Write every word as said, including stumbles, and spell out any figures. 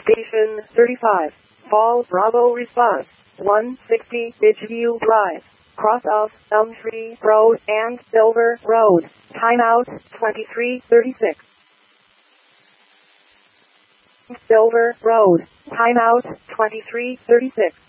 Station thirty-five. Fall Bravo response. one sixty Ridgeview Drive. Cross of Elm Tree Road and Silver Road. Timeout twenty-three thirty-six. Silver Road. Timeout twenty-three thirty-six.